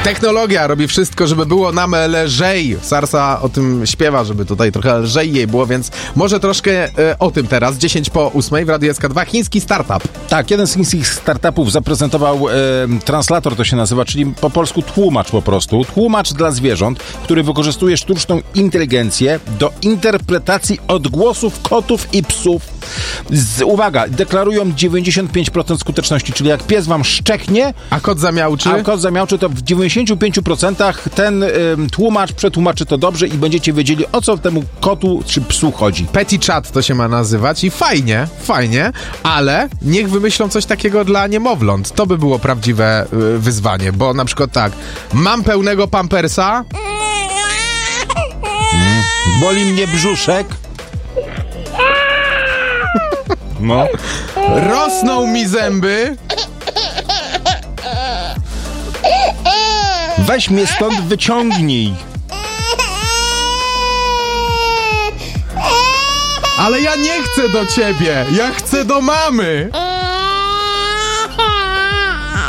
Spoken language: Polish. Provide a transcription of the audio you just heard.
Technologia robi wszystko, żeby było nam lżej. Sarsa o tym śpiewa, żeby tutaj trochę lżej jej było, więc może troszkę o tym teraz. 10:08 w Radiu SK2. Chiński startup. Tak, jeden z chińskich startupów zaprezentował translator, to się nazywa, czyli po polsku tłumacz po prostu. Tłumacz dla zwierząt, który wykorzystuje sztuczną inteligencję do interpretacji odgłosów kotów i psów. Uwaga, deklarują 95% skuteczności, czyli jak pies wam szczeknie, A kot zamiałczy? to w 95% ten tłumacz przetłumaczy to dobrze i będziecie wiedzieli, o co temu kotu czy psu chodzi. Petty Chat to się ma nazywać i fajnie, ale niech wymyślą coś takiego dla niemowląt. To by było prawdziwe wyzwanie, bo na przykład tak, mam pełnego pampersa. Boli mnie brzuszek. No. Rosną mi zęby. Weź mnie stąd, wyciągnij. Ale ja nie chcę do ciebie, ja chcę do mamy.